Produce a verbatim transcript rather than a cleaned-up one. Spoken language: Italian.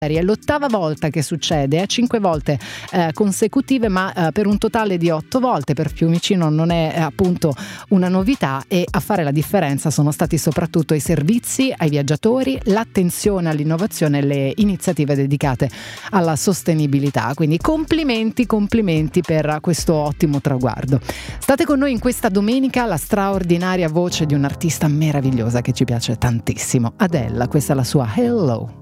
È l'ottava volta che succede, eh, cinque volte eh, consecutive, ma eh, per un totale di otto volte. Per Fiumicino non è eh, appunto una novità, e a fare la differenza sono stati soprattutto i servizi ai viaggiatori, l'attenzione all'innovazione e le iniziative dedicate alla sostenibilità. Quindi complimenti, complimenti per questo ottimo traguardo. State con noi in questa domenica la straordinaria voce di un'artista meravigliosa che ci piace tantissimo, Adele. Questa è la sua Hello.